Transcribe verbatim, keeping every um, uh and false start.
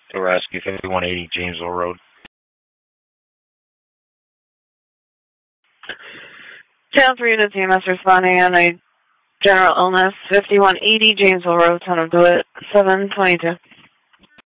to rescue fifty-one eighty Jamesville Road. ten three to T M S responding on a general illness, fifty-one eighty Jamesville Road, Town of DeWitt, seven twenty-two.